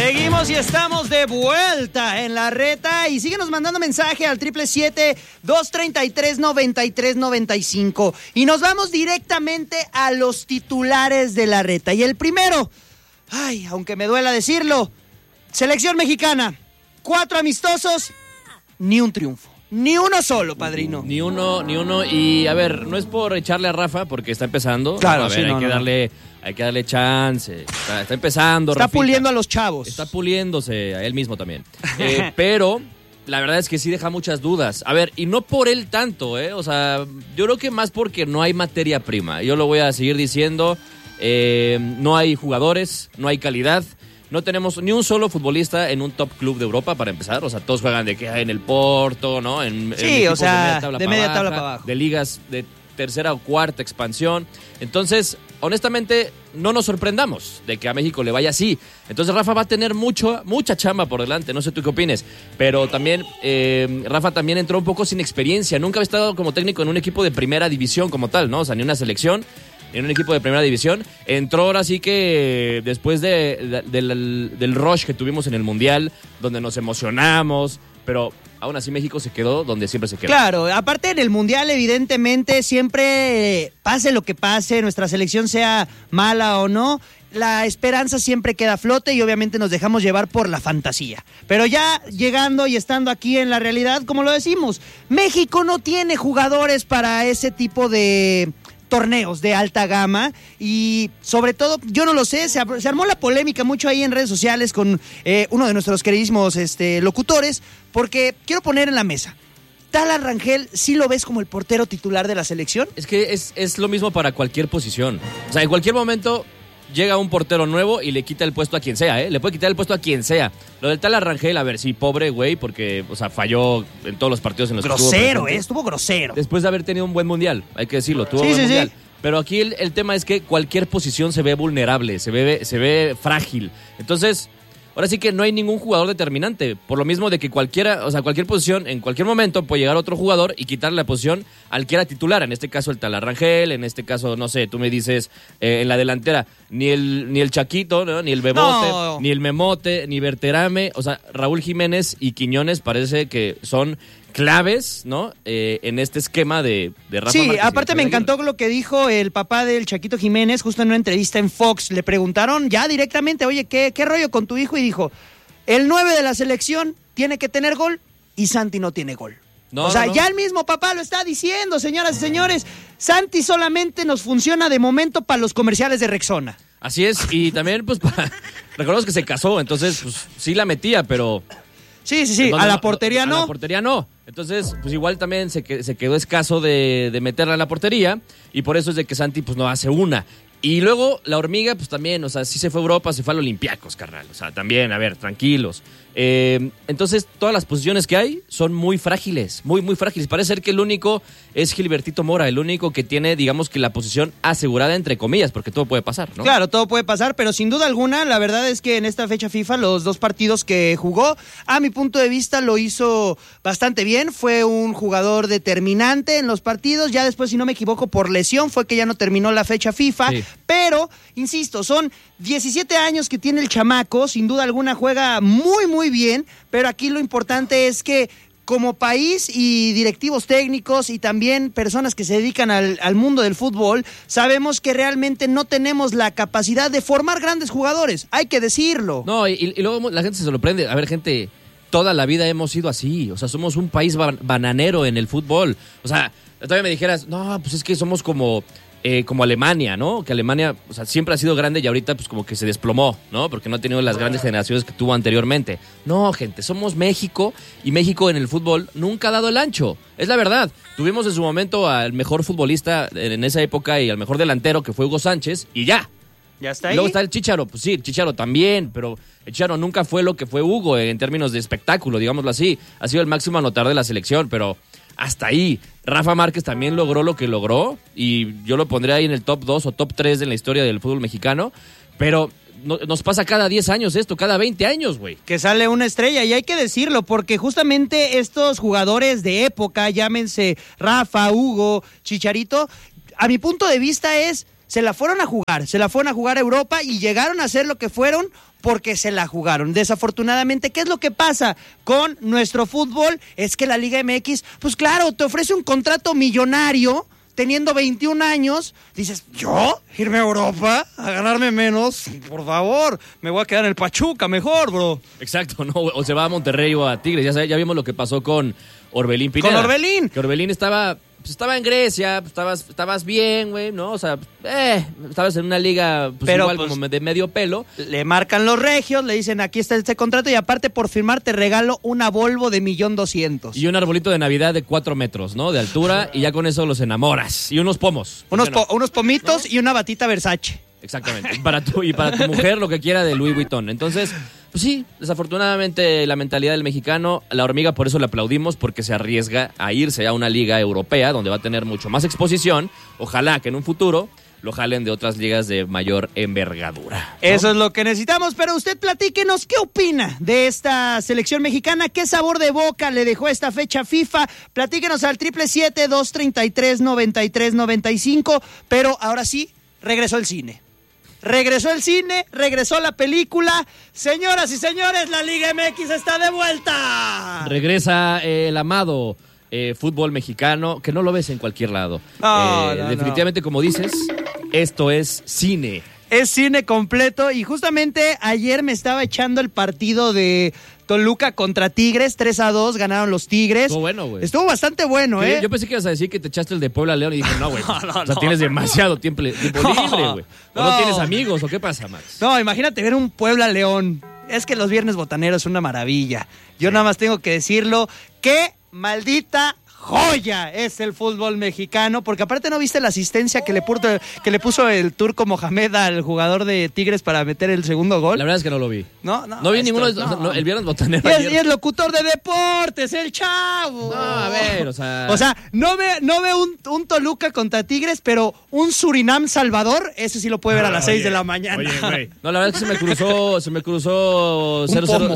Seguimos y estamos de vuelta en la reta y síguenos mandando mensaje al 777-233-9395 y nos vamos directamente a los titulares de la reta. Y el primero, aunque me duela decirlo, selección mexicana, 4 amistosos, ni un triunfo. Ni uno solo, padrino. Ni uno. Y a ver, no es por echarle a Rafa porque está empezando. Claro, a ver, hay que darle chance. Está empezando. Está Rafita. puliendo a los chavos. Está puliéndose a él mismo también. Pero la verdad es que sí deja muchas dudas. A ver, y no por él tanto, O sea, yo creo que más porque no hay materia prima. Yo lo voy a seguir diciendo. No hay jugadores, no hay calidad. No tenemos ni un solo futbolista en un top club de Europa para empezar. O sea, todos juegan de que en el Porto, ¿no? Sí, o sea, de media tabla para abajo. De ligas de tercera o cuarta expansión. Entonces, honestamente, no nos sorprendamos de que a México le vaya así. Entonces, Rafa va a tener mucha chamba por delante. No sé tú qué opines. Pero también, Rafa también entró un poco sin experiencia. Nunca había estado como técnico en un equipo de primera división como tal, ¿no? O sea, ni una selección. En un equipo de primera división, entró ahora sí que después del rush que tuvimos en el Mundial, donde nos emocionamos, pero aún así México se quedó donde siempre se quedó. Claro, aparte en el Mundial evidentemente siempre pase lo que pase, nuestra selección sea mala o no, la esperanza siempre queda a flote y obviamente nos dejamos llevar por la fantasía. Pero ya llegando y estando aquí en la realidad, como lo decimos, México no tiene jugadores para ese tipo de torneos de alta gama y sobre todo, yo no lo sé, se armó la polémica mucho ahí en redes sociales con uno de nuestros queridísimos locutores, porque quiero poner en la mesa, ¿Tala Rangel sí lo ves como el portero titular de la selección? Es que es lo mismo para cualquier posición. O sea, en cualquier momento llega un portero nuevo y le quita el puesto a quien sea, Le puede quitar el puesto a quien sea. Lo del Tala Rangel, a ver, sí, pobre güey, porque, o sea, falló en todos los partidos en los que estuvo presente. Estuvo grosero. Después de haber tenido un buen mundial, hay que decirlo, tuvo un buen mundial. Sí. Pero aquí el tema es que cualquier posición se ve vulnerable, se ve frágil. Entonces, ahora sí que no hay ningún jugador determinante. Por lo mismo de que cualquier posición, en cualquier momento puede llegar otro jugador y quitarle la posición al que era titular. En este caso el Tala Rangel, en este caso, no sé, tú me dices, en la delantera, ni el Chaquito, ¿no? Ni el Bebote, ni el Memote, ni Berterame. O sea, Raúl Jiménez y Quiñones parece que son claves, ¿no? En este esquema de Rafa Sí, Márquez, aparte me encantó lo que dijo el papá del Chaquito Jiménez justo en una entrevista en Fox. Le preguntaron ya directamente, oye, ¿qué rollo con tu hijo? Y dijo, el 9 de la selección tiene que tener gol y Santi no tiene gol. Ya el mismo papá lo está diciendo, señoras y señores. Santi solamente nos funciona de momento para los comerciales de Rexona. Así es, y también, pues, recordemos que se casó, entonces, pues, sí la metía, pero... Sí, a la portería no. A la portería no. Entonces, pues igual también se quedó escaso de meterla en la portería y por eso es de que Santi pues no hace una. Y luego la hormiga pues también, o sea, sí se fue a Europa, se fue al Olympiacos, carnal. O sea, también, a ver, tranquilos. Entonces, todas las posiciones que hay son muy frágiles, muy, muy frágiles. Parece ser que el único es Gilbertito Mora, el único que tiene, digamos que la posición asegurada entre comillas, porque todo puede pasar, ¿no? Claro, todo puede pasar, pero sin duda alguna, la verdad es que en esta fecha FIFA, los 2 partidos que jugó, a mi punto de vista, lo hizo bastante bien. Fue un jugador determinante en los partidos. Ya después, si no me equivoco, por lesión, fue que ya no terminó la fecha FIFA. Sí. Pero, insisto, son 17 años que tiene el chamaco, sin duda alguna juega muy, muy bien, pero aquí lo importante es que como país y directivos técnicos y también personas que se dedican al mundo del fútbol, sabemos que realmente no tenemos la capacidad de formar grandes jugadores, hay que decirlo. No, y luego la gente se sorprende. A ver, gente, toda la vida hemos sido así, o sea, somos un país bananero en el fútbol. O sea, todavía me dijeras, no, pues es que somos como Alemania, ¿no? Que Alemania, o sea, siempre ha sido grande y ahorita pues como que se desplomó, ¿no? Porque no ha tenido las grandes generaciones que tuvo anteriormente. No, gente, somos México y México en el fútbol nunca ha dado el ancho. Es la verdad. Tuvimos en su momento al mejor futbolista en esa época y al mejor delantero que fue Hugo Sánchez y ya. ¿Ya está ahí? Luego está el Chícharo, pues sí, el Chícharo también, pero el Chícharo nunca fue lo que fue Hugo en términos de espectáculo, digámoslo así. Ha sido el máximo anotador de la selección, pero hasta ahí. Rafa Márquez también logró lo que logró y yo lo pondré ahí en el top 2 o top 3 en la historia del fútbol mexicano, pero nos pasa cada 10 años esto, cada 20 años, güey. Que sale una estrella y hay que decirlo, porque justamente estos jugadores de época, llámense Rafa, Hugo, Chicharito, a mi punto de vista es se la fueron a jugar a Europa y llegaron a ser lo que fueron porque se la jugaron. Desafortunadamente, ¿qué es lo que pasa con nuestro fútbol? Es que la Liga MX, pues claro, te ofrece un contrato millonario teniendo 21 años. Dices, ¿yo? ¿Irme a Europa a ganarme menos? Por favor, me voy a quedar en el Pachuca mejor, bro. Exacto, ¿no? O se va a Monterrey o a Tigres. Ya vimos lo que pasó con Orbelín Pineda. Con Orbelín. Que Orbelín estaba en Grecia, estabas bien, güey, ¿no? O sea, estabas en una liga pero, igual como de medio pelo. Le marcan los regios, le dicen, aquí está este contrato y aparte por firmar te regalo una Volvo de 1,200,000. Y un arbolito de Navidad de 4 metros, ¿no? De altura y ya con eso los enamoras. Y unos pomos. Unos pomitos, ¿no? Y una batita Versace. Exactamente. Y para tu mujer lo que quiera de Louis Vuitton. Entonces, pues sí, desafortunadamente la mentalidad del mexicano, la hormiga por eso le aplaudimos porque se arriesga a irse a una liga europea donde va a tener mucho más exposición. Ojalá que en un futuro lo jalen de otras ligas de mayor envergadura, ¿no? Eso es lo que necesitamos, pero usted platíquenos qué opina de esta selección mexicana, qué sabor de boca le dejó esta fecha FIFA. Platíquenos al 777-233-9395, pero ahora sí, regresó el cine. Regresó el cine, regresó la película. Señoras y señores, la Liga MX está de vuelta. Regresa el amado fútbol mexicano, que no lo ves en cualquier lado. Definitivamente, como dices, esto es cine. Es cine completo y justamente ayer me estaba echando el partido de Toluca contra Tigres, 3-2, ganaron los Tigres. Estuvo bueno, güey. Estuvo bastante bueno, ¿eh? Yo pensé que ibas a decir que te echaste el de Puebla León y dije, no, güey, o sea, tienes demasiado tiempo libre, güey. O no tienes amigos, ¿o qué pasa, Max? No, imagínate ver un Puebla León. Es que los viernes botaneros es una maravilla. Yo nada más tengo que decirlo, ¡qué maldita joya es el fútbol mexicano! Porque aparte, ¿no viste la asistencia que le puso el turco Mohamed al jugador de Tigres para meter el segundo gol? La verdad es que no lo vi. No vi ninguno. No, el viernes botanero. Y es locutor de deportes, el chavo. No, a ver, o sea, no ve un Toluca contra Tigres, pero un Surinam Salvador, ese sí lo puede ver a las 6 de la mañana. Oye, güey. No, la verdad es que se me cruzó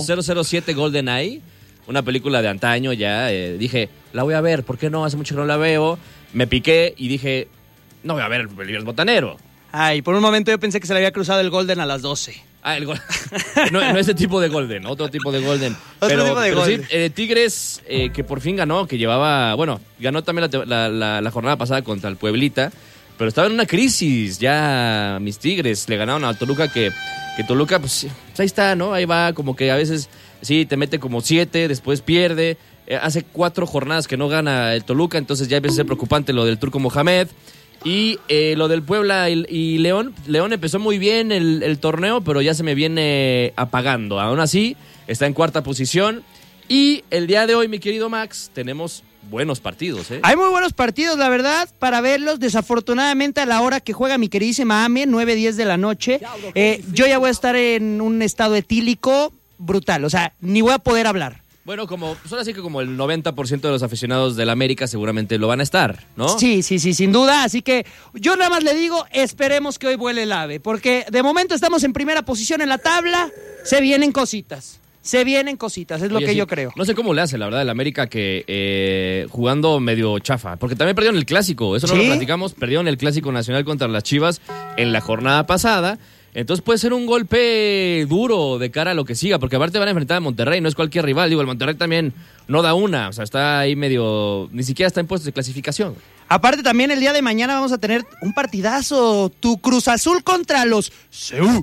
007 GoldenEye. Una película de antaño ya, dije, la voy a ver, ¿por qué no? Hace mucho que no la veo. Me piqué y dije, no voy a ver el botanero. Ay, por un momento yo pensé que se le había cruzado el Golden a las 12. El gol. no ese tipo de Golden, otro tipo de Golden. Pero sí, Tigres, que por fin ganó, que llevaba, ganó también la jornada pasada contra el Pueblita, pero estaba en una crisis ya mis Tigres. Le ganaron a Toluca, que Toluca, pues ahí está, ¿no? Ahí va, como que a veces sí, te mete como 7, después pierde. Hace 4 jornadas que no gana el Toluca, entonces ya empieza a ser preocupante lo del turco Mohamed. Y lo del Puebla y León. León empezó muy bien el torneo, pero ya se me viene apagando. Aún así, está en 4ª posición. Y el día de hoy, mi querido Max, tenemos buenos partidos, ¿eh? Hay muy buenos partidos, la verdad, para verlos. Desafortunadamente, a la hora que juega mi queridísima AME, 9:10 de la noche, yo ya voy a estar en un estado etílico brutal. O sea, ni voy a poder hablar. Bueno, ahora sí que como el 90% de los aficionados del América seguramente lo van a estar, ¿no? Sí, sin duda. Así que yo nada más le digo, esperemos que hoy vuele el ave. Porque de momento estamos en primera posición en la tabla. Se vienen cositas, es lo que yo creo. No sé cómo le hace, la verdad, el América que jugando medio chafa. Porque también perdieron el Clásico, eso no lo platicamos. Perdieron el Clásico Nacional contra las Chivas en la jornada pasada. Entonces puede ser un golpe duro de cara a lo que siga, porque aparte van a enfrentar a Monterrey, no es cualquier rival. Digo, el Monterrey también no da una, o sea, está ahí medio, ni siquiera está en puestos de clasificación. Aparte también el día de mañana vamos a tener un partidazo, tu Cruz Azul contra los CU.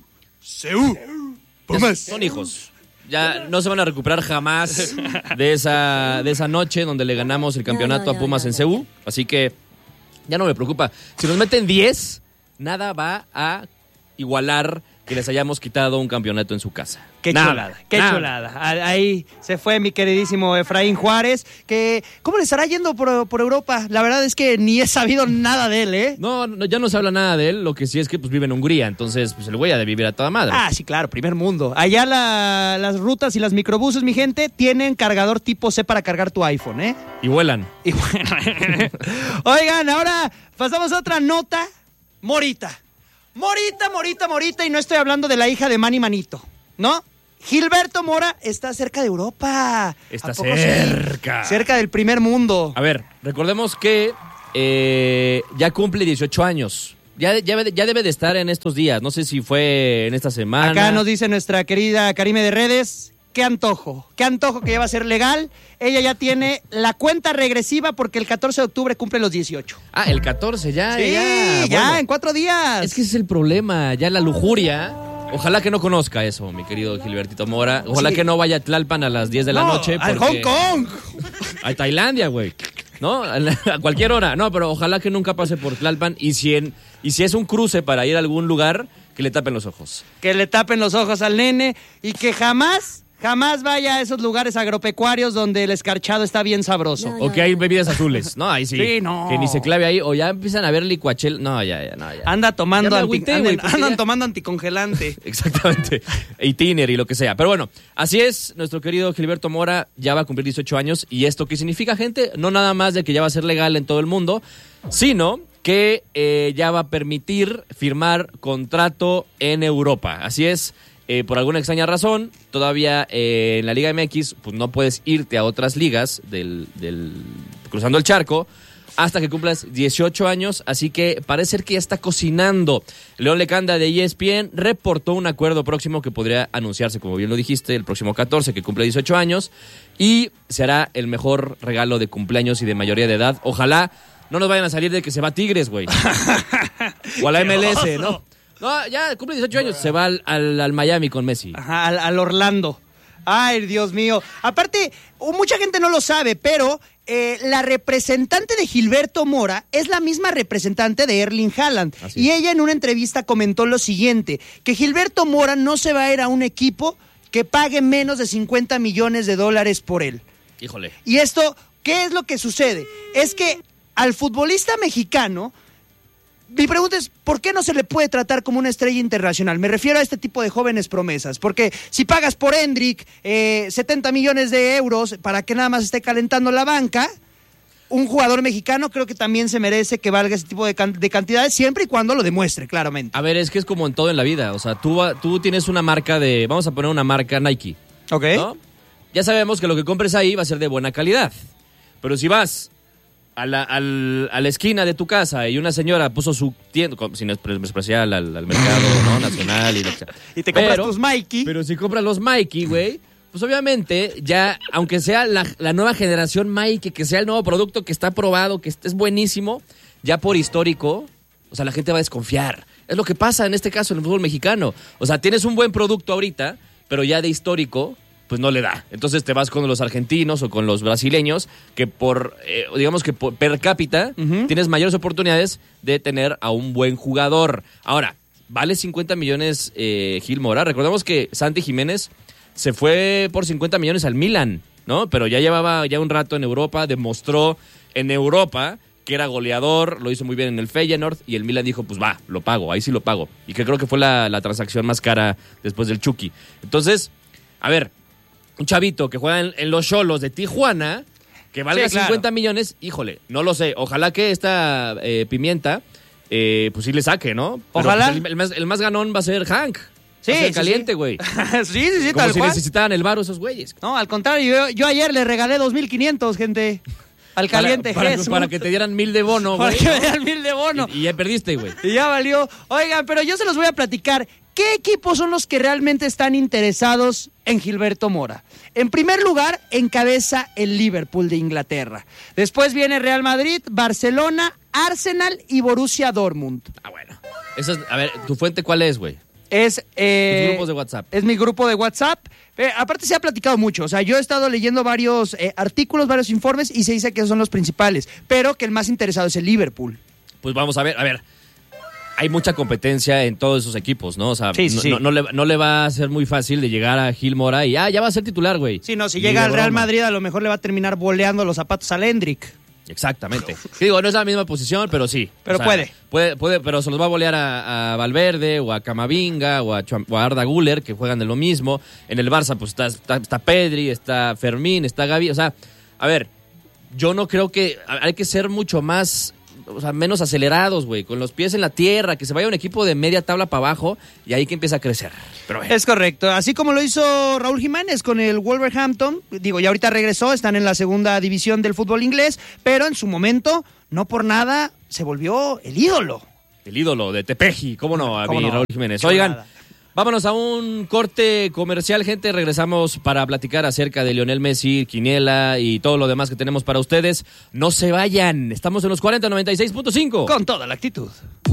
Pumas. Son hijos. Ya no se van a recuperar jamás de esa noche donde le ganamos el campeonato a Pumas en CU, así que ya no me preocupa. Si nos meten 10, nada va a igualar que les hayamos quitado un campeonato en su casa. Qué chulada. Ahí se fue mi queridísimo Efraín Juárez, que ¿cómo le estará yendo por Europa? La verdad es que ni he sabido nada de él, ¿eh? No, ya no se habla nada de él, lo que sí es que pues vive en Hungría, entonces pues el güey ha de vivir a toda madre. Ah, sí, claro, primer mundo. Allá las rutas y las microbuses, mi gente, tienen cargador tipo C para cargar tu iPhone, ¿eh? Y vuelan. Oigan, ahora pasamos a otra nota. Morita, y no estoy hablando de la hija de Manny Manito, ¿no? Gilberto Mora está cerca de Europa. Está cerca. Sí? Cerca del primer mundo. A ver, recordemos que ya cumple 18 años Ya debe de estar en estos días. No sé si fue en esta semana. Acá nos dice nuestra querida Karime de Redes, qué antojo que ya va a ser legal. Ella ya tiene la cuenta regresiva porque el 14 de octubre cumple los 18. Ah, el 14, ya. Sí, ya, bueno, en 4 días. Es que ese es el problema, ya la lujuria. Ojalá que no conozca eso, mi querido Gilbertito Mora. Ojalá que no vaya a Tlalpan a las 10 de la noche. Al Hong Kong. A Tailandia, güey. ¿No? A cualquier hora. No, pero ojalá que nunca pase por Tlalpan. Y si es un cruce para ir a algún lugar, que le tapen los ojos. Que le tapen los ojos al nene y que jamás vaya a esos lugares agropecuarios donde el escarchado está bien sabroso. O que hay bebidas azules. No, ahí sí. Sí, no. Que ni se clave ahí. O ya empiezan a ver licuachel. No, ya. Andan tomando anticongelante. Exactamente. Y tiner y lo que sea. Pero bueno, así es. Nuestro querido Gilberto Mora ya va a cumplir 18 años. ¿Y esto qué significa, gente? No nada más de que ya va a ser legal en todo el mundo, sino que ya va a permitir firmar contrato en Europa. Así es. Por alguna extraña razón, todavía en la Liga MX, pues no puedes irte a otras ligas del cruzando el charco hasta que cumplas 18 años, así que parece ser que ya está cocinando. León Lecanda de ESPN reportó un acuerdo próximo que podría anunciarse, como bien lo dijiste, el próximo 14, que cumple 18 años, y será el mejor regalo de cumpleaños y de mayoría de edad. Ojalá no nos vayan a salir de que se va a Tigres, güey. O a la MLS, ¿no? No, ya cumple 18 años, se va al Miami con Messi. Ajá, al Orlando. Ay, Dios mío. Aparte, mucha gente no lo sabe, pero la representante de Gilberto Mora es la misma representante de Erling Haaland. Y ella en una entrevista comentó lo siguiente, que Gilberto Mora no se va a ir a un equipo que pague menos de $50 millones por él. Híjole. Y esto, ¿qué es lo que sucede? Es que al futbolista mexicano... Mi pregunta es, ¿por qué no se le puede tratar como una estrella internacional? Me refiero a este tipo de jóvenes promesas, porque si pagas por Endrick 70 millones de euros para que nada más esté calentando la banca, un jugador mexicano creo que también se merece que valga ese tipo de cantidades, siempre y cuando lo demuestre, claramente. A ver, es que es como en todo en la vida, o sea, tú tienes una marca vamos a poner una marca Nike, ¿ok? ¿no? Ya sabemos que lo que compres ahí va a ser de buena calidad, pero si vas a la esquina de tu casa y una señora puso su tienda, sin despreciar al mercado, ¿no? Nacional y te compras tus Mikey. Pero si compras los Mikey, güey, pues obviamente ya, aunque sea la nueva generación Mikey, que sea el nuevo producto que está probado, que es buenísimo, ya por histórico, o sea, la gente va a desconfiar. Es lo que pasa en este caso en el fútbol mexicano. O sea, tienes un buen producto ahorita, pero ya de histórico... pues no le da. Entonces te vas con los argentinos o con los brasileños, que digamos que por per cápita tienes mayores oportunidades de tener a un buen jugador. Ahora, vale 50 millones Gil Mora. Recordemos que Santi Jiménez se fue por 50 millones al Milan, ¿no? Pero ya llevaba ya un rato en Europa, demostró en Europa que era goleador, lo hizo muy bien en el Feyenoord, y el Milan dijo, pues va, lo pago, ahí sí lo pago. Y que creo que fue la transacción más cara después del Chucky. Entonces, a ver, un chavito que juega en los Xolos de Tijuana, que valga 50 millones, híjole, no lo sé. Ojalá que esta Pimienta, pues sí le saque, ¿no? Pero ojalá. Pues el más ganón va a ser Hank. Sí, va a ser caliente, güey. Sí, como tal si cual. Necesitaban el varo esos güeyes. No, al contrario, yo ayer le regalé 2,500, gente. Al caliente Jesús. Para que te dieran 1,000 de bono, güey. Para que me dieran 1,000 de bono. Y ya perdiste, güey. Y ya valió. Oigan, pero yo se los voy a platicar. ¿Qué equipos son los que realmente están interesados en Gilberto Mora? En primer lugar, encabeza el Liverpool de Inglaterra. Después viene Real Madrid, Barcelona, Arsenal y Borussia Dortmund. Ah, bueno. A ver, ¿tu fuente cuál es, güey? Es tus grupos de WhatsApp. Es mi grupo de WhatsApp. Aparte se ha platicado mucho. O sea, yo he estado leyendo varios artículos, varios informes y se dice que esos son los principales. Pero que el más interesado es el Liverpool. Pues vamos a ver. Hay mucha competencia en todos esos equipos, ¿no? O sea, sí. No le va a ser muy fácil de llegar a Gil Mora y ya va a ser titular, güey. Sí, no, si llega al Real Madrid a lo mejor le va a terminar boleando los zapatos al Endrick. Exactamente. Digo, no es la misma posición, pero sí. Pero o sea, puede, pero se los va a bolear a Valverde o a Camavinga o a Arda Güler, que juegan de lo mismo. En el Barça, pues está Pedri, está Fermín, está Gavi. O sea, a ver, yo no creo que... Hay que ser mucho más... O sea, menos acelerados, güey, con los pies en la tierra, que se vaya un equipo de media tabla para abajo y ahí que empieza a crecer. Pero bueno. Es correcto, así como lo hizo Raúl Jiménez con el Wolverhampton, digo, ya ahorita regresó, están en la segunda división del fútbol inglés, pero en su momento, no por nada, se volvió el ídolo. el ídolo de Tepeji, ¿cómo no? A mi Raúl Jiménez. Oigan, vámonos a un corte comercial, gente. Regresamos para platicar acerca de Lionel Messi, quiniela y todo lo demás que tenemos para ustedes. No se vayan. Estamos en los 40-96.5. Con toda la actitud.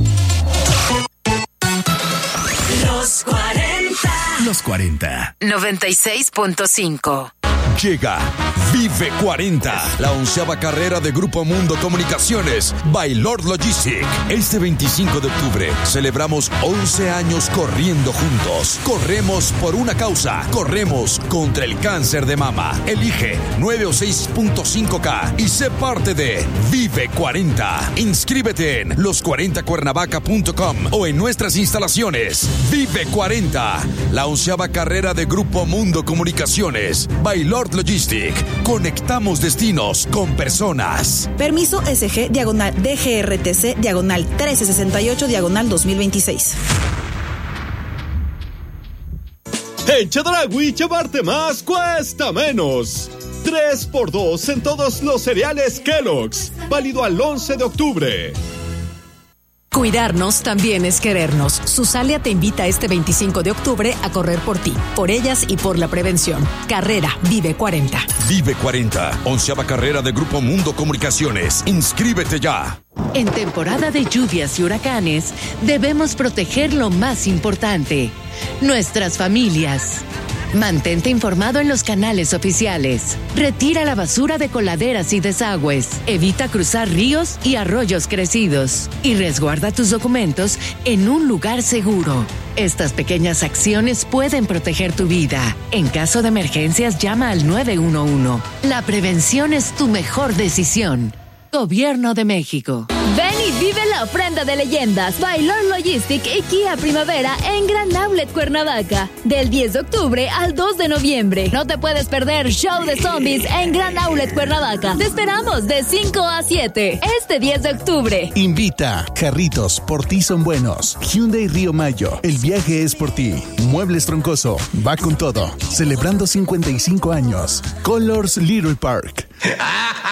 Los 40. Los 40. 96.5. Llega Vive 40, la 11ª carrera de Grupo Mundo Comunicaciones by Lord Logistic. Este 25 de octubre celebramos 11 años corriendo juntos. Corremos por una causa. Corremos contra el cáncer de mama. Elige 9 o 6.5K y sé parte de Vive 40. Inscríbete en los40cuernavaca.com o en nuestras instalaciones. Vive 40, la 11ª carrera de Grupo Mundo Comunicaciones by Lord Logistic. Conectamos destinos con personas. Permiso SG DGRTC 1368 2026. En Chedraui llevarte más cuesta menos. 3x2 en todos los cereales Kellogg's. Válido al 11 de octubre. Cuidarnos también es querernos. Susalia te invita este 25 de octubre a correr por ti, por ellas y por la prevención. Carrera Vive 40. Vive 40, 11ª carrera de Grupo Mundo Comunicaciones. Inscríbete ya. En temporada de lluvias y huracanes, debemos proteger lo más importante: nuestras familias. Mantente informado en los canales oficiales. Retira la basura de coladeras y desagües. Evita cruzar ríos y arroyos crecidos. Y resguarda tus documentos en un lugar seguro. Estas pequeñas acciones pueden proteger tu vida. En caso de emergencias, llama al 911. La prevención es tu mejor decisión. Gobierno de México. Ven y vive la ofrenda de leyendas by Lord Logistic y Kia Primavera en Gran Outlet Cuernavaca. Del 10 de octubre al 2 de noviembre. No te puedes perder Show de Zombies en Gran Outlet Cuernavaca. Te esperamos de 5 a 7 este 10 de octubre. Invita. Carritos, por ti son buenos. Hyundai Río Mayo. El viaje es por ti. Muebles Troncoso. Va con todo. Celebrando 55 años. Colors Little Park.